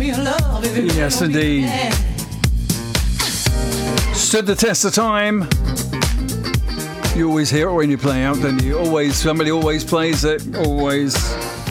Yes, indeed. Stood the test of time. You always hear it when you play out, don't you? Always, somebody always plays it. Always.